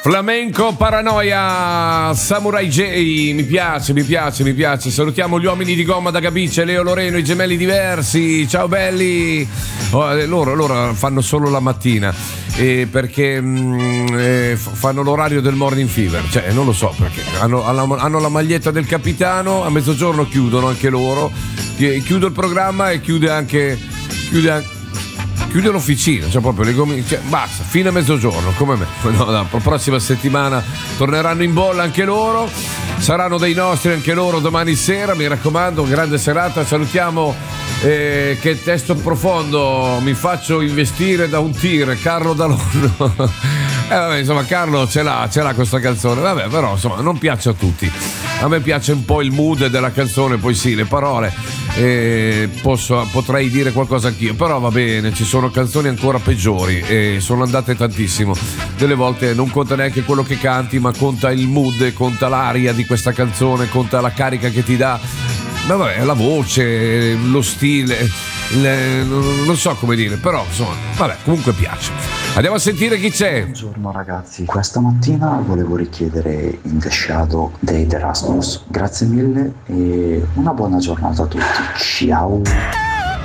Flamenco Paranoia, Samurai J, mi piace. Salutiamo gli uomini di gomma da Gabice, Leo Loreno, i gemelli diversi, ciao belli. Loro fanno solo la mattina perché fanno l'orario del morning fever, cioè non lo so perché hanno la maglietta del capitano, a mezzogiorno chiudono anche loro, chiudo il programma e chiude l'officina, cioè proprio basta, fino a mezzogiorno come me. La prossima settimana torneranno in bolla anche loro, saranno dei nostri anche loro domani sera, mi raccomando, grande serata. Salutiamo che testo profondo, mi faccio investire da un tir, Carlo Dalonno. Vabbè, insomma, Carlo ce l'ha questa canzone, vabbè, però insomma non piace a tutti. A me piace un po' il mood della canzone, poi sì, le parole potrei dire qualcosa anch'io, però va bene, ci sono canzoni ancora peggiori e sono andate tantissimo. Delle volte non conta neanche quello che canti, ma conta il mood, conta l'aria di questa canzone, conta la carica che ti dà. Ma vabbè, la voce, lo stile, non so come dire, però insomma, vabbè, comunque piace. Andiamo a sentire chi c'è. Buongiorno ragazzi, questa mattina volevo richiedere In The Shadow dei The Rasmus. Grazie mille e una buona giornata a tutti. Ciao.